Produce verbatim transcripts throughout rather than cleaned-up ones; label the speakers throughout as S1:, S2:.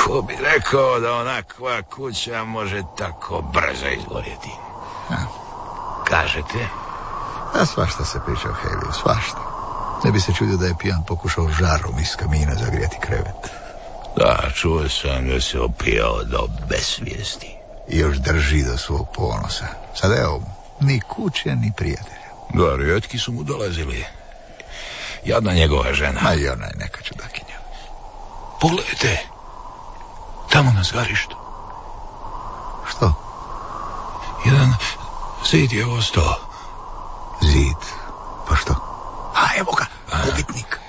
S1: Ko bi rekao da onakva kuća može tako brzo izgorjeti?
S2: A.
S1: Kažete?
S2: A svašta se priča o Haleyju, svašta. Ne bi se čudio da je pijan pokušao žarom iz kamina zagrijati krevet.
S1: Da, čuo sam da se opijao do besvijesti.
S2: I još drži do svog ponosa. Sada evo, ni kuće, ni prijatelja.
S1: Da, rijetki su mu dolazili. Jadna njegova žena.
S2: Ma i ona je neka čudakinja.
S1: Pogledajte, tamo na zgarištu.
S2: Što?
S1: Jedan zid je ostao.
S2: Zid? Pa što? A evo ga, gubitnik.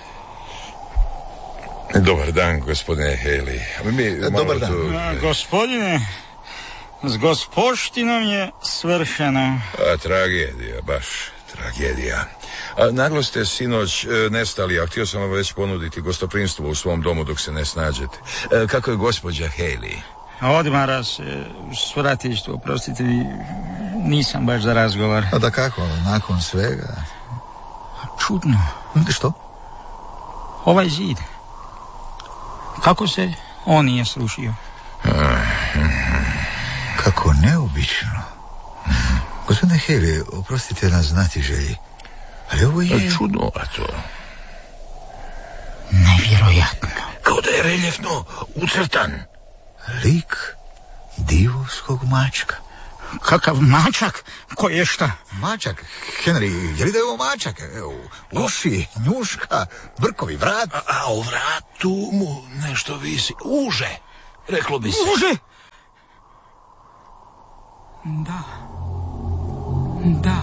S1: Dobar dan, gospodine Haley. Mi
S2: Dobar dan.
S1: Tu...
S3: A, gospodine, s gospoštinom je svršeno.
S1: A, tragedija, baš tragedija. A, naglo ste sinoć e, nestali, a htio sam vam već ponuditi gostoprinstvo u svom domu dok se ne snađete. E, kako je gospođa Haley?
S3: Odmara se u svratištu, oprostite, nisam baš za razgovor.
S2: A da kako, nakon svega?
S3: Čudno.
S2: Što?
S3: Ovaj zid. Kako se on nije srušio?
S2: Kako neobično. Gospodine Haley, oprostite na znatiželji, ali ovo je...
S1: Čudno, a to...
S3: Nevjerojatno.
S1: Kao da je reljefno ucrtan.
S2: Lik divovskog mačka.
S3: Kakav mačak? Koji je šta?
S2: Mačak, Henry, je li da je ovo mačak? Evo, uši, njuška, brkovi, vrat.
S1: A, a u vratu mu nešto visi. Uže, reklo bi se.
S3: Uže? Da. Da.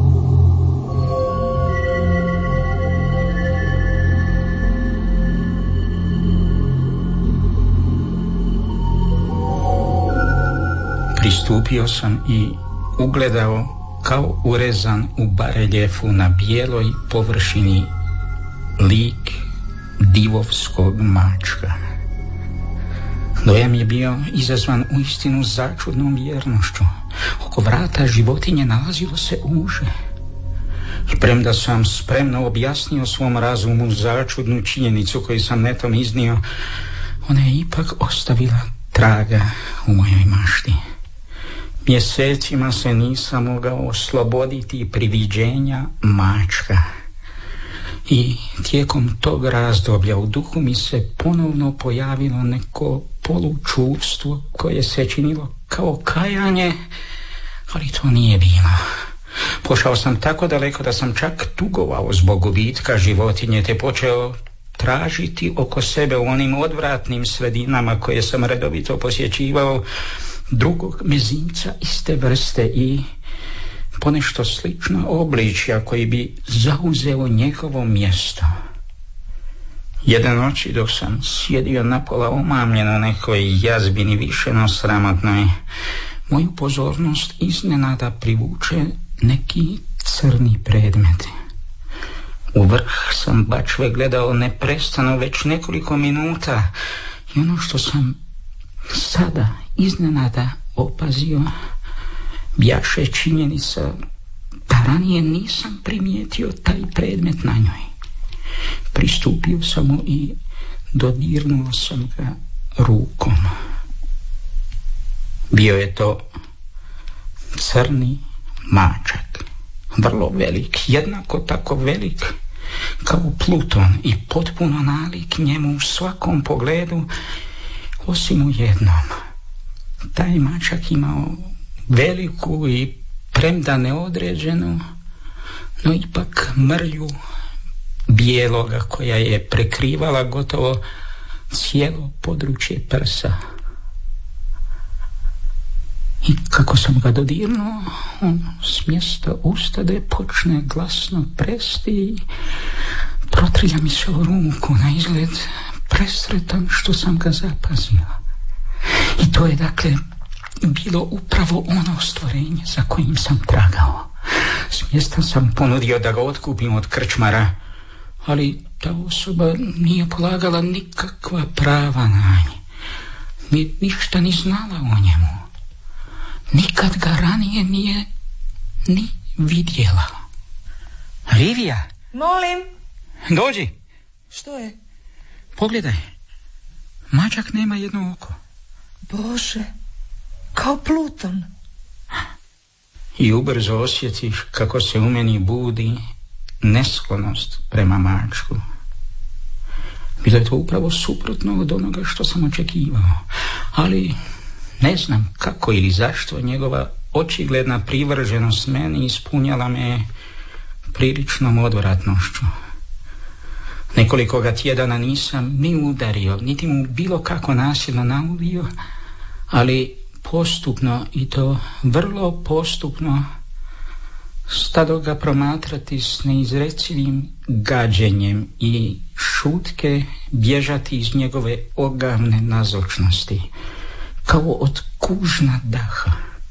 S3: Pristupio sam i ugledao kao urezan u bareljefu na bijeloj površini lik divovskog mačka. Dojam je bio izazvan uistinu začudnom vjernošću. Oko vrata životinje nalazilo se uže. I premda sam spremno objasnio svom razumu začudnu činjenicu koju sam netom iznio, ona je ipak ostavila traga u mojoj mašti. Mjesecima se nisam mogao osloboditi priviđenja mačka. I tijekom tog razdoblja u duhu mi se ponovno pojavilo neko polučuvstvo koje se činilo kao kajanje, ali to nije bilo. Pošao sam tako daleko da sam čak tugovao zbog gubitka životinje, te počeo tražiti oko sebe u onim odvratnim sredinama koje sam redovito posjećivao drugog mezimca iste vrste i ponešto slično obličja koji bi zauzeo njegovo mjesto. Jedne noći dok sam sjedio napola omamljen na nekoj jazbini višeno sramotnoj, moju pozornost iznenada privuče neki crni predmet. U vrh sam bačve gledao neprestano već nekoliko minuta i ono što sam sada iznenada opazio bjaše činjenica da ranije nisam primijetio taj predmet na njoj. Pristupio sam mu i dodirnuo sam ga rukom. Bio je to crni mačak, vrlo velik, jednako tako velik kao Pluton i potpuno nalik njemu u svakom pogledu, osim u jednom. Taj mačak imao veliku i premda neodređenu, no ipak mrlju bijeloga koja je prekrivala gotovo cijelo područje prsa. I kako sam ga dodirnuo, on s mjesta ustade počne glasno presti i protrilja mi se u ruku, na izgled presretan što sam ga zapazio. I to je dakle bilo upravo ono stvorenje za kojim sam tragao. S mjesta sam ponudio da ga otkupim od krčmara, ali ta osoba nije polagala nikakva prava na nje. Ni, ništa ni znala o njemu. Nikad ga ranije nije ni vidjela. Livija?
S4: Molim.
S3: Dođi.
S4: Što je?
S3: Pogledaj. Mačak nema jedno oko.
S4: Bože, kao Pluton.
S3: I ubrzo osjetiš kako se u meni budi nesklonost prema mačku. Bilo je to upravo suprotno od onoga što sam očekivao, ali ne znam kako ili zašto njegova očigledna privrženost meni ispunjala me priličnom odvratnošću. Nekoliko ga tjedana nisam ni udario, niti mu bilo kako nasilno naudio, ali postupno, i to vrlo postupno, stado ga promatrati s neizrecivim gađenjem i šutke bježati iz njegove ogavne nazočnosti, kao od kužna daha.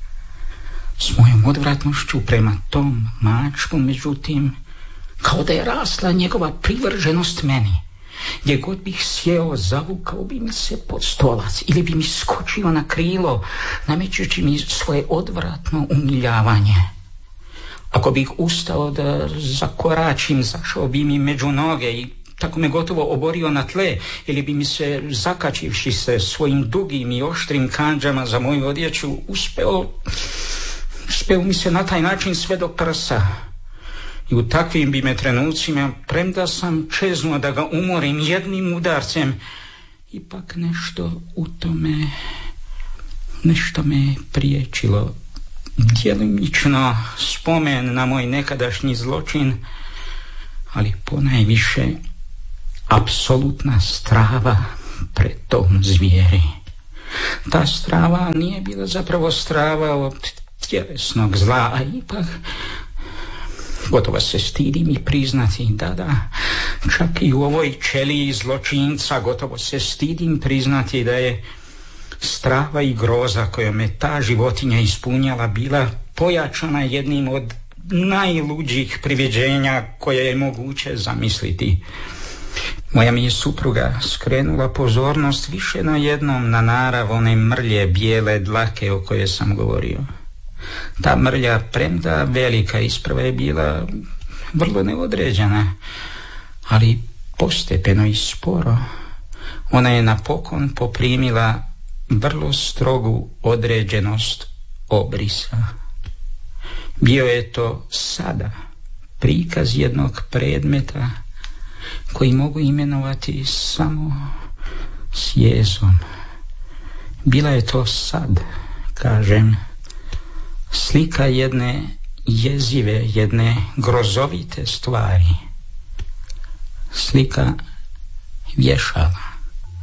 S3: S mojom odvratnošću prema tom mačku, međutim, kao da je rasla njegova privrženost meni. Gdje god bih sjeo, zavukao bi mi se pod stolac ili bi mi skočio na krilo, namećući mi svoje odvratno umiljavanje. Ako bih ustao da zakoračim, zašao bi mi među noge i tako me gotovo oborio na tle, ili bi mi se, zakačivši se svojim dugim i oštrim kandžama za moju odjeću, uspeo, uspeo mi se na taj način sve do prsa. I u takvim bi me trenucima, premda sam čeznuo da ga umorim jednim udarcem, ipak nešto u tome, nešto me priječilo. Djelimično spomen na moj nekadašnji zločin, ali ponajviše apsolutna strava pred tom zvijeri. Ta strava nije bila zapravo strava od tjelesnog zla, a ipak gotovo se stidim i priznati, da, da, čak i u ovoj ćeliji zločinca gotovo se stidim priznati da je strava i groza kojom me ta životinja ispunjala bila pojačana jednim od najluđih priviđenja koje je moguće zamisliti. Moja mi je supruga skrenula pozornost više na jednom na narav one mrlje bijele dlake o koje sam govorio. Ta mrlja, premda velika, isprva je bila vrlo neodređena, ali postepeno i sporo ona je napokon poprimila vrlo strogu određenost obrisa. Bio je to sada prikaz jednog predmeta koji mogu imenovati samo s jezom. Bila je to sad, kažem, slika jedne jezive, jedne grozovite stvari. Slika vješala.